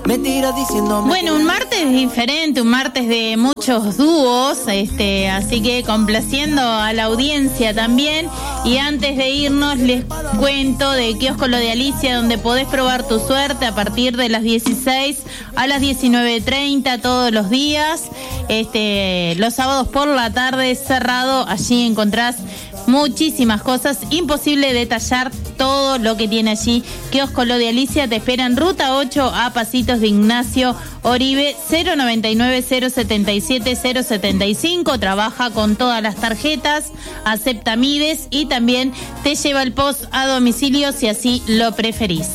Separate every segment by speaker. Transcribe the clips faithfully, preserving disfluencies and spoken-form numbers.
Speaker 1: Me tira diciendo.
Speaker 2: Bueno, un martes diferente, un martes de muchos dúos, este, así que complaciendo a la audiencia también. Y antes de irnos les cuento de Kiosco Lo de Alicia, donde podés probar tu suerte a partir de las dieciséis a las diecinueve treinta todos los días. Este, los sábados por la tarde cerrado, allí encontrás muchísimas cosas, imposible detallar todo lo que tiene allí. Kiosco Lo de Alicia te espera en Ruta ocho a pasitos de Ignacio Oribe, cero noventa y nueve, cero setenta y siete, cero setenta y cinco. Trabaja con todas las tarjetas, acepta Mides y también te lleva el post a domicilio si así lo preferís.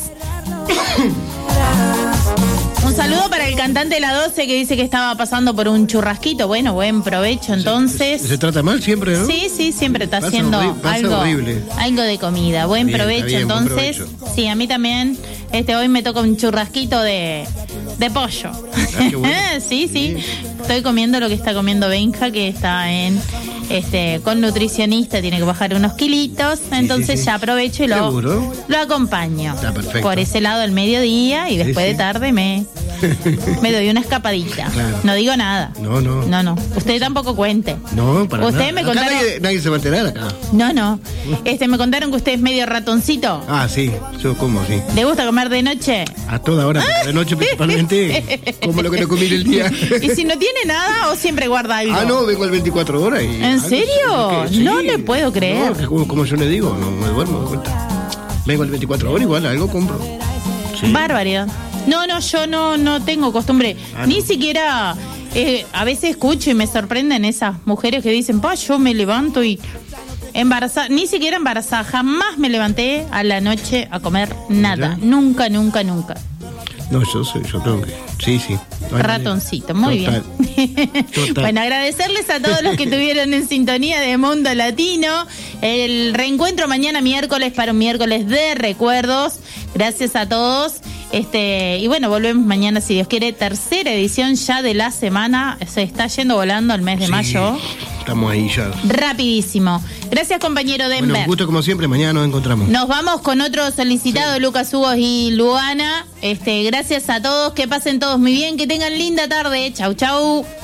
Speaker 2: Un saludo para el cantante de la doce que dice que estaba pasando por un churrasquito. Bueno, buen provecho entonces.
Speaker 3: Se, se trata mal siempre, ¿no?
Speaker 2: Sí, sí, siempre está
Speaker 3: pasa
Speaker 2: haciendo
Speaker 3: horrible,
Speaker 2: algo,
Speaker 3: horrible.
Speaker 2: algo de comida. Buen
Speaker 3: bien,
Speaker 2: provecho
Speaker 3: bien,
Speaker 2: entonces.
Speaker 3: buen provecho.
Speaker 2: Sí, a mí también. Este hoy me toca un churrasquito de, de pollo.
Speaker 3: Ah, qué bueno.
Speaker 2: sí, sí. Estoy comiendo lo que está comiendo Benja, que está en este con nutricionista, tiene que bajar unos kilitos. Entonces
Speaker 3: sí, sí.
Speaker 2: ya aprovecho y lo,
Speaker 3: ¿Seguro?
Speaker 2: lo acompaño.
Speaker 3: Está perfecto.
Speaker 2: Por ese lado al mediodía y después
Speaker 3: sí.
Speaker 2: de tarde me, me doy una escapadita.
Speaker 3: Claro.
Speaker 2: No digo nada.
Speaker 3: No, no.
Speaker 2: No, no. Usted tampoco cuente.
Speaker 3: No, para
Speaker 2: Usted
Speaker 3: nada.
Speaker 2: me
Speaker 3: Acá
Speaker 2: contaron.
Speaker 3: nadie, nadie se va a enterar acá.
Speaker 2: No, no. Este, me contaron que usted es medio ratoncito.
Speaker 3: Ah, sí, yo como, sí.
Speaker 2: ¿Le gusta comer de noche?
Speaker 3: A toda hora, de noche principalmente, como lo que no comí en el día.
Speaker 2: ¿Y si no tiene nada o siempre guarda algo?
Speaker 3: Ah, no, vengo al veinticuatro horas y...
Speaker 2: ¿En serio?
Speaker 3: Sí.
Speaker 2: No le puedo creer.
Speaker 3: No, que como, como yo le digo, no me duermo de vuelta. Vengo al veinticuatro horas, igual, algo compro. Sí.
Speaker 2: Bárbaro. No, no, yo no, no tengo costumbre.
Speaker 3: Ah,
Speaker 2: Ni
Speaker 3: no.
Speaker 2: siquiera... Eh, a veces escucho y me sorprenden esas mujeres que dicen, pa, yo me levanto y... Embarazada, ni siquiera embarazada, jamás me levanté a la noche a comer nada.
Speaker 3: ¿Ya?
Speaker 2: Nunca, nunca, nunca.
Speaker 3: No, yo soy, yo tengo que... Sí, sí. No hay
Speaker 2: Ratoncito, muy
Speaker 3: Total.
Speaker 2: bien.
Speaker 3: Total.
Speaker 2: Bueno, agradecerles a todos los que estuvieron en sintonía de Mundo Latino. El reencuentro mañana miércoles para un miércoles de recuerdos. Gracias a todos. Este, y bueno, volvemos mañana si Dios quiere, tercera edición ya de la semana. Se está yendo volando el mes de
Speaker 3: Sí,
Speaker 2: mayo.
Speaker 3: Estamos ahí ya.
Speaker 2: Rapidísimo. Gracias, compañero Denver.
Speaker 3: Bueno, un gusto como siempre, mañana nos encontramos.
Speaker 2: Nos vamos con otro solicitado, sí. Lucas Hugos y Luana. Este, gracias a todos, que pasen todos muy bien, que tengan linda tarde. Chau, chau.